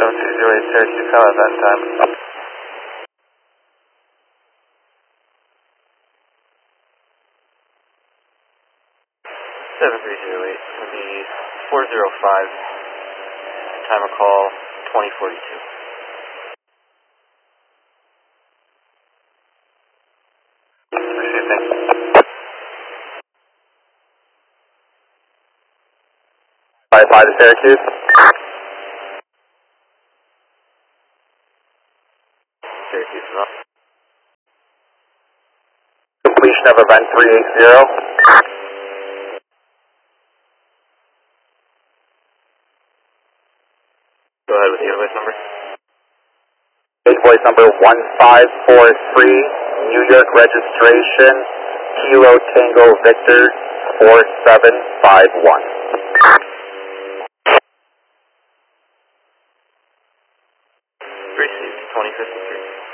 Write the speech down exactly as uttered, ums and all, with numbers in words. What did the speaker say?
seven two zero eight Syracuse, call at that time. seven three zero eight, it's going to be four zero five, time of call twenty forty-two. Appreciate it, thanks. five five to Syracuse. Syracuse is up. Completion of event three eight zero. Go ahead with the invoice number. Invoice number one five four three, New York registration, Kilo Tango Victor four seven five one. Received, twenty fifty-three.